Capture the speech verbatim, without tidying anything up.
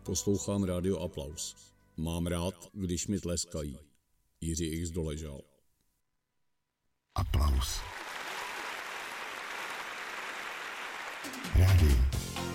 Poslouchám rádio Aplaus. Mám rád, když mi tleskají. Jiří X. Doležal. Aplaus. Rádio.